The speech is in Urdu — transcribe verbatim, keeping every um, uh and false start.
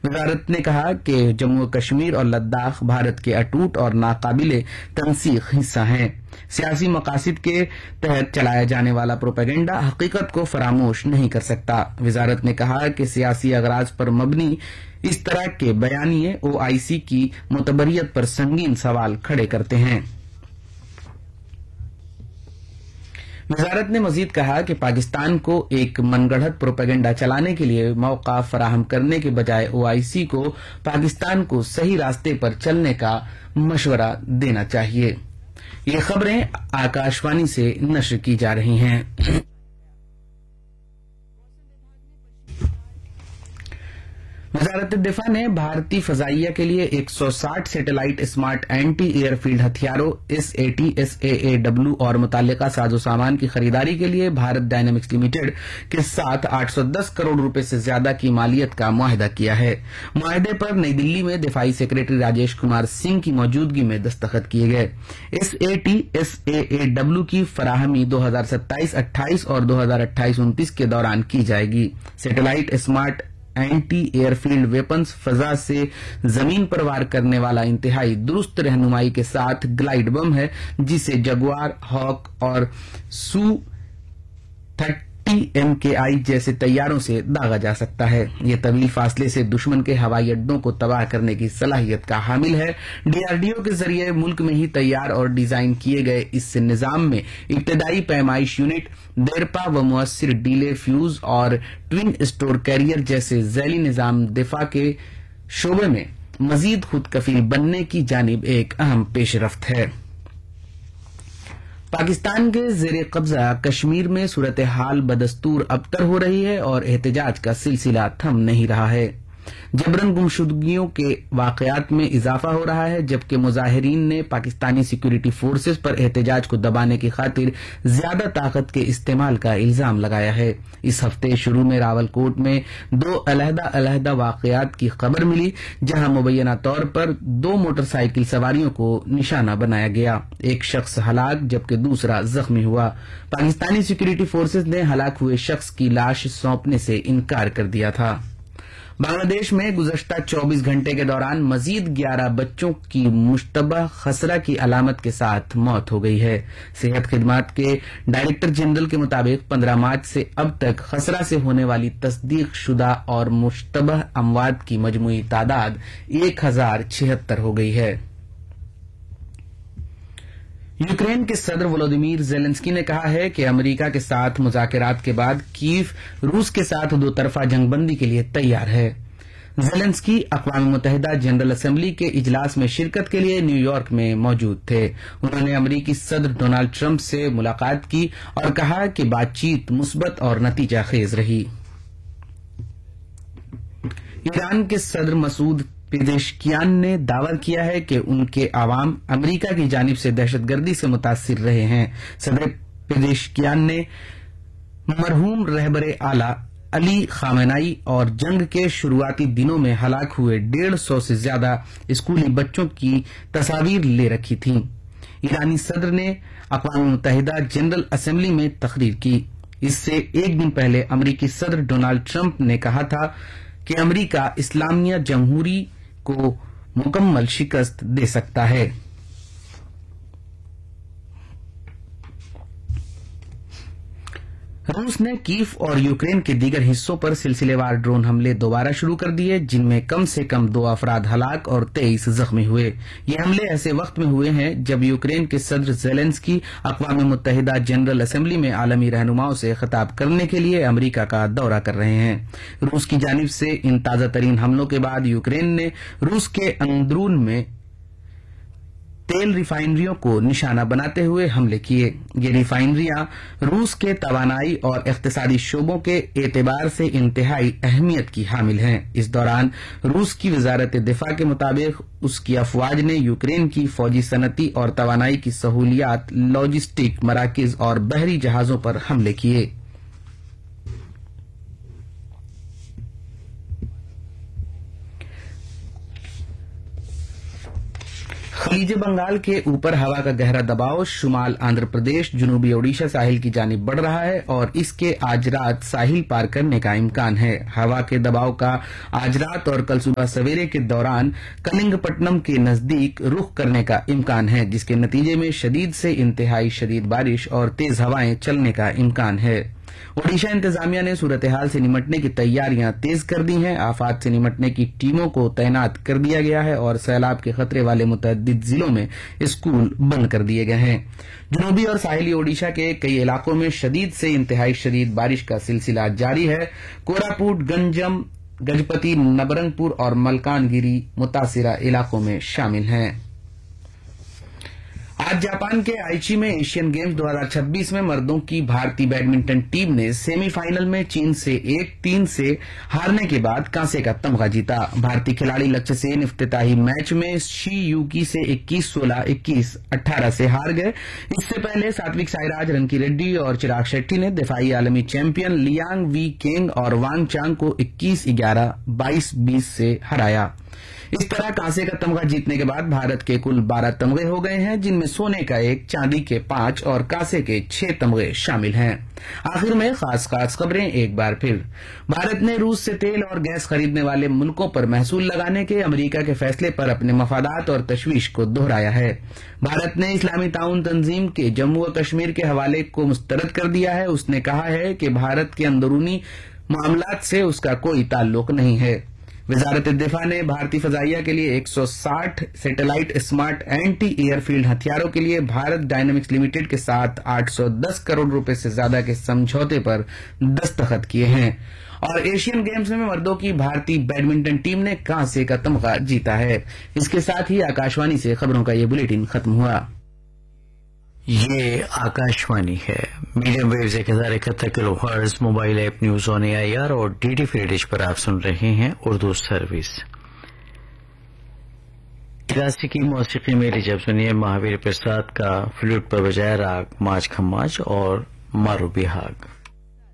وزارت نے کہا کہ جموں کشمیر اور لداخ بھارت کے اٹوٹ اور ناقابل تنسیق حصہ ہیں. سیاسی مقاصد کے تحت چلایا جانے والا پروپیگنڈا حقیقت کو فراموش نہیں کر سکتا. وزارت نے کہا کہ سیاسی اغراض پر مبنی اس طرح کے بیانیے او آئی سی کی معتبریت پر سنگین سوال کھڑے کرتے ہیں. وزارت نے مزید کہا کہ پاکستان کو ایک من گڑھت پروپیگنڈا چلانے کے لیے موقع فراہم کرنے کے بجائے او آئی سی کو پاکستان کو صحیح راستے پر چلنے کا مشورہ دینا چاہیے. یہ خبریں آکاشوانی سے نشر کی جا رہی ہیں. وزارت دفاع نے بھارتی فضائیہ کے لیے ایک سو ساٹھ satellite smart anti year field ہتھیاروں S A T S A a W اور متعلقہ ساز و سامان کی خریداری کے لیے بھارت ڈائنامکس لمیٹڈ کے ساتھ آٹھ سو دس کروڑ روپے سے زیادہ کی مالیت کا معاہدہ کیا ہے. معاہدے پر نئی دلی میں دفاعی سیکرٹری راجیش کمار سنگھ کی موجودگی میں دستخط کیے گئے. S A T S A a W کی فراہمی دو ہزار ستائیس اٹھائیس اور دو ہزار اٹھائیس انتیس کے دوران کی جائے گی. Satellite smart anti year field weapons فضا سے زمین پر وار کرنے والا انتہائی درست رہنمائی کے ساتھ گلائیڈ بم ہے جسے جگوار، ہاک اور سو تھرٹی ایم کے آئی جیسے طیاروں سے داغا جا سکتا ہے. یہ طویل فاصلے سے دشمن کے ہوائی اڈوں کو تباہ کرنے کی صلاحیت کا حامل ہے. ڈی آر ڈی او کے ذریعے ملک میں ہی تیار اور ڈیزائن کیے گئے اس نظام میں ابتدائی پیمائش یونٹ، دیرپا و مؤثر ڈیلے فیوز اور ٹوین اسٹور کیریئر جیسے ذیلی نظام دفاع کے شعبے میں مزید خود کفیل بننے کی جانب ایک اہم پیش رفت ہے. پاکستان کے زیر قبضہ کشمیر میں صورتحال بدستور ابتر ہو رہی ہے اور احتجاج کا سلسلہ تھم نہیں رہا ہے. جبرن گمشدگیوں کے واقعات میں اضافہ ہو رہا ہے جبکہ مظاہرین نے پاکستانی سیکورٹی فورسز پر احتجاج کو دبانے کی خاطر زیادہ طاقت کے استعمال کا الزام لگایا ہے. اس ہفتے شروع میں راولکوٹ میں دو علیحدہ علیحدہ واقعات کی خبر ملی جہاں مبینہ طور پر دو موٹر سائیکل سواریوں کو نشانہ بنایا گیا. ایک شخص ہلاک جبکہ دوسرا زخمی ہوا. پاکستانی سیکورٹی فورسز نے ہلاک ہوئے شخص کی لاش سونپنے سے انکار کر دیا تھا. بنگلہ دیش میں گزشتہ چوبیس گھنٹے کے دوران مزید گیارہ بچوں کی مشتبہ خسرہ کی علامت کے ساتھ موت ہو گئی ہے. صحت خدمات کے ڈائریکٹر جنرل کے مطابق پندرہ مارچ سے اب تک خسرہ سے ہونے والی تصدیق شدہ اور مشتبہ اموات کی مجموعی تعداد ایک ہزار چھہتر ہو گئی ہے. یوکرین کے صدر ولودیمیر زیلنسکی نے کہا ہے کہ امریکہ کے ساتھ مذاکرات کے بعد کیف روس کے ساتھ دو طرفہ جنگ بندی کے لیے تیار ہے. زیلنسکی اقوام متحدہ جنرل اسمبلی کے اجلاس میں شرکت کے لیے نیو یارک میں موجود تھے. انہوں نے امریکی صدر ڈونالڈ ٹرمپ سے ملاقات کی اور کہا کہ بات چیت مثبت اور نتیجہ خیز رہی. ایران کے صدر مسعود پیزشکیان نے دعویٰ کیا ہے کہ ان کے عوام امریکہ کی جانب سے دہشت گردی سے متاثر رہے ہیں. صدر پیزشکیان نے مرحوم رہبر اعلی علی خامنائی اور جنگ کے شروعاتی دنوں میں ہلاک ہوئے ڈیڑھ سو سے زیادہ اسکولی بچوں کی تصاویر لے رکھی تھیں. ایرانی صدر نے اقوام متحدہ جنرل اسمبلی میں تقریر کی. اس سے ایک دن پہلے امریکی صدر ڈونالڈ ٹرمپ نے کہا تھا کہ امریکہ اسلامیہ جمہوری کو مکمل شکست دے سکتا ہے. روس نے کیف اور یوکرین کے دیگر حصوں پر سلسلے وار ڈرون حملے دوبارہ شروع کر دیے جن میں کم سے کم دو افراد ہلاک اور تیئیس زخمی ہوئے. یہ حملے ایسے وقت میں ہوئے ہیں جب یوکرین کے صدر زیلنسکی اقوام متحدہ جنرل اسمبلی میں عالمی رہنماؤں سے خطاب کرنے کے لیے امریکہ کا دورہ کر رہے ہیں. روس کی جانب سے ان تازہ ترین حملوں کے بعد یوکرین نے روس کے اندرون میں تیل ریفائنریوں کو نشانہ بناتے ہوئے حملے کیے. یہ ریفائنریاں روس کے توانائی اور اقتصادی شعبوں کے اعتبار سے انتہائی اہمیت کی حامل ہیں. اس دوران روس کی وزارت دفاع کے مطابق اس کی افواج نے یوکرین کی فوجی صنعتی اور توانائی کی سہولیات، لاجسٹک مراکز اور بحری جہازوں پر حملے کیے. खलीज बंगाल के ऊपर हवा का गहरा दबाव शुमाल आंध्र प्रदेश, जनूबी ओडिशा साहिल की जानिब बढ़ रहा है और इसके आज रात साहिल पार करने का इम्कान है। हवा के दबाव का आज रात और कल सुबह सवेरे के दौरान कलिंगपट्टनम के नजदीक रुख करने का इम्कान है, जिसके नतीजे में शदीद से इंतहाई शदीद बारिश और तेज हवाएं चलने का इम्कान है। ओडिशा इंतजामिया ने सूरत हाल से निमटने की तैयारियां तेज कर दी हैं। आफात से निमटने की टीमों को तैनात कर दिया गया है और सैलाब के खतरे वाले मुतअद्दिद जिलों में स्कूल बंद कर दिए गए हैं। जनूबी और साहिली ओडिशा के कई इलाकों में शदीद से इंतहाई शदीद बारिश का सिलसिला जारी है। कोरापुट, गंजम, गजपति, नबरंगपुर और मलकानगिरी मुतासिरा इलाकों में शामिल हैं। आज जापान के आइची में एशियन गेम्स दो हज़ार छब्बीस में मर्दों की भारतीय बैडमिंटन टीम ने सेमीफाइनल में चीन से एक तीन से हारने के बाद कांसे का तमगा जीता। भारतीय खिलाड़ी लक्ष्य सेन इफ्तिताही मैच में शी यूकी से इक्कीस सोलह, इक्कीस अठारह से हार गए। इससे पहले सात्विक साईराज, रंकी रेड्डी और चिराग शेट्टी ने दिफाई आलमी चैंपियन लियांग वी केंग और वांग चांग को इक्कीस ग्यारह, बाईस बीस से हराया। इस तरह कांसे का तमगा जीतने के बाद भारत के कुल बारह तमगे हो गए हैं, जिनमें सोने का एक, चांदी के पांच और कांसे के छह तमगे शामिल हैं। आखिर में खास खास खबरें एक बार फिर। भारत ने रूस से तेल और गैस खरीदने वाले मुल्कों पर महसूल लगाने के अमेरिका के फैसले पर अपने मफादात और तशवीश को दोहराया है। भारत ने इस्लामी ताउन तंजीम के जम्मू और कश्मीर के हवाले को मुस्तरद कर दिया है। उसने कहा है कि भारत के अंदरूनी मामलात से उसका कोई ताल्लुक नहीं है। वजारत दिफा ने भारतीय फजाइया के लिए एक सौ साठ सैटेलाइट स्मार्ट एंटी एयरफील्ड हथियारों के लिए भारत डायनामिक्स लिमिटेड के साथ आठ सौ दस करोड़ रुपए से ज्यादा के समझौते पर दस्तखत किए हैं। और एशियन गेम्स में मर्दों की भारतीय बैडमिंटन टीम ने कांसे का तमगा जीता है। इसके साथ ही आकाशवाणी से खबरों का ये बुलेटिन खत्म हुआ। ये आकाशवाणी है। मीडियम वेव्स एक हजार इकहत्तर kilo hertz, mobile app news on AIR और डीडी फ्री डिश पर आप सुन रहे हैं उर्दू सर्विस। क्लासिकी मौसीकी मेरी जब सुनिए महावीर प्रसाद का फ्लूट पर बजाय राग माज खमाज और मारू बिहाग।